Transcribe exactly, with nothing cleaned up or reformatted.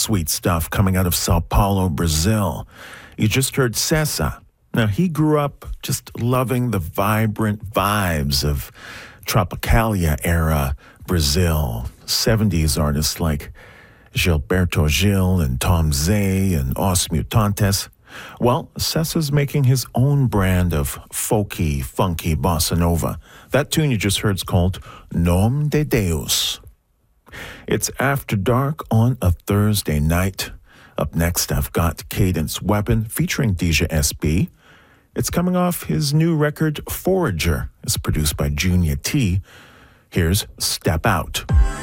sweet stuff coming out of Sao Paulo, Brazil. You just heard Cessa. Now, he grew up just loving the vibrant vibes of Tropicalia-era Brazil. seventies artists like Gilberto Gil and Tom Zé and Os Mutantes. Well, Cessa's making his own brand of folky, funky bossa nova. That tune you just heard is called Nome de Deus. It's After Dark on a Thursday night. Up next, I've got Cadence Weapon featuring Deja S B. It's coming off his new record, Forager. It's produced by Junior T. Here's Step Out.